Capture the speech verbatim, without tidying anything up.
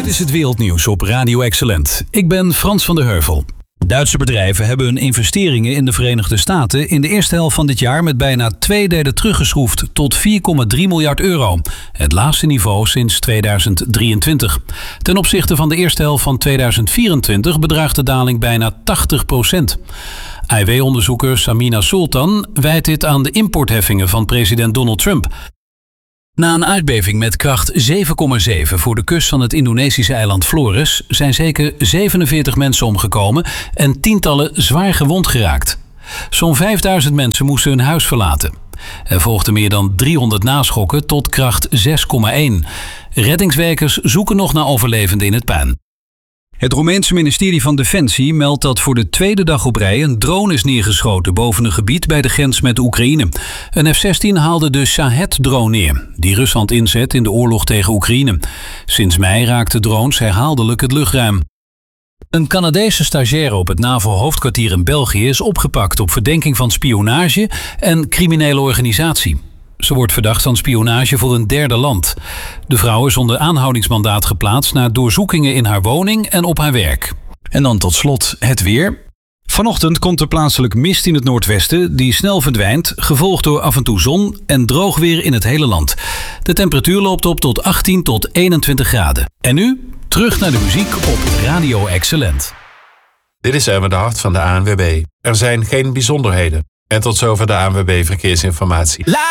is het wereldnieuws op Radio Excellent. Ik ben Frans van der Heuvel. Duitse bedrijven hebben hun investeringen in de Verenigde Staten in de eerste helft van dit jaar met bijna twee derde teruggeschroefd tot vier komma drie miljard euro. Het laagste niveau sinds tweeduizend drieëntwintig. Ten opzichte van de eerste helft van tweeduizend vierentwintig bedraagt de daling bijna tachtig procent. A I W-onderzoeker Samina Sultan wijt dit aan de importheffingen van president Donald Trump. Na een aardbeving met kracht zeven komma zeven voor de kust van het Indonesische eiland Flores zijn zeker zevenenveertig mensen omgekomen en tientallen zwaar gewond geraakt. Zo'n vijfduizend mensen moesten hun huis verlaten. Er volgden meer dan driehonderd naschokken tot kracht zes komma één. Reddingswerkers zoeken nog naar overlevenden in het puin. Het Roemeense ministerie van Defensie meldt dat voor de tweede dag op rij een drone is neergeschoten boven een gebied bij de grens met Oekraïne. Een F zestien haalde de Shahed-drone neer, die Rusland inzet in de oorlog tegen Oekraïne. Sinds mei raakten drones herhaaldelijk het luchtruim. Een Canadese stagiaire op het NAVO-hoofdkwartier in België is opgepakt op verdenking van spionage en criminele organisatie. Ze wordt verdacht van spionage voor een derde land. De vrouw is onder aanhoudingsmandaat geplaatst na doorzoekingen in haar woning en op haar werk. En dan tot slot het weer. Vanochtend komt er plaatselijk mist in het noordwesten die snel verdwijnt, gevolgd door af en toe zon en droog weer in het hele land. De temperatuur loopt op tot achttien tot eenentwintig graden. En nu terug naar de muziek op Radio Excellent. Dit is Erwin de Hart van de A N W B. Er zijn geen bijzonderheden. En tot zover de A N W B Verkeersinformatie.